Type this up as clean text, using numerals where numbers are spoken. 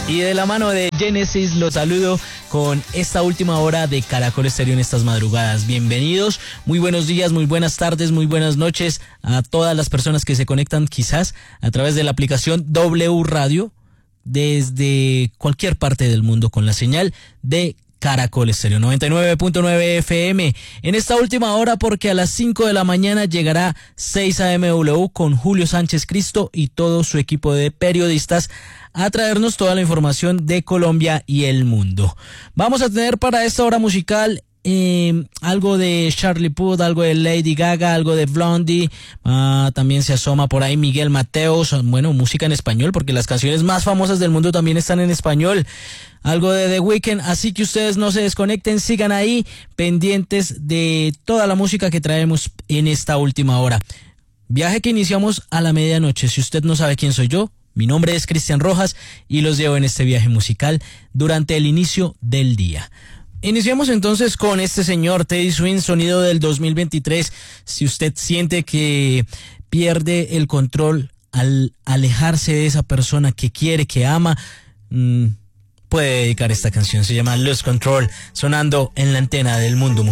Y de la mano de Genesis los saludo con esta última hora de Caracol Estéreo en estas madrugadas. Bienvenidos, muy buenos días, muy buenas tardes, muy buenas noches a todas las personas que se conectan quizás a través de la aplicación W Radio desde cualquier parte del mundo con la señal de Caracol Estéreo 99.9 FM en esta última hora, porque a las 5 de la mañana llegará 6 AMW con Julio Sánchez Cristo y todo su equipo de periodistas a traernos toda la información de Colombia y el mundo. Vamos a tener para esta hora musical algo de Charlie Puth, algo de Lady Gaga, algo de Blondie, también se asoma por ahí Miguel Mateos, bueno, música en español porque las canciones más famosas del mundo también están en español, algo de The Weeknd, así que ustedes no se desconecten, sigan ahí pendientes de toda la música que traemos en esta última hora. Viaje que iniciamos a la medianoche. Si usted no sabe quién soy yo, mi nombre es Cristian Rojas y los llevo en este viaje musical durante el inicio del día. Iniciamos entonces con este señor Teddy Swims, sonido del 2023. Si usted siente que pierde el control al alejarse de esa persona que quiere, que ama, puede dedicar esta canción. Se llama Lose Control, sonando en la antena del mundo musical.